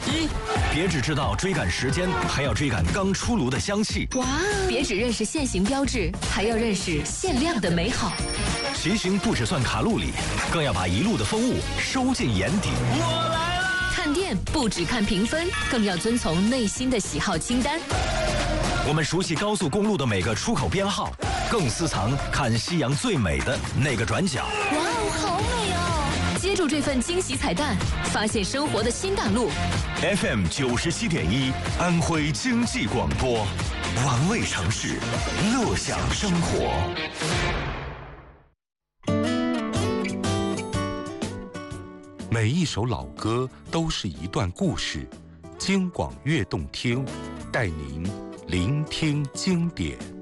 一，别只知道追赶时间，还要追赶刚出炉的香气。 哇！别只认识限行标志，还要认识限量的美好。 骑行不只算卡路里，更要把一路的风物收进眼底。 我来了！ 看店不只看评分，更要遵从内心的喜好清单。 我们熟悉高速公路的每个出口编号，更私藏看夕阳最美的那个转角。 哇哦，好美哦！接住这份惊喜彩蛋，发现生活的新大陆。 FM 97.1，安徽经济广播，玩味城市，乐享生活。 每一首老歌都是一段故事，京广粤动听，带您聆听经典。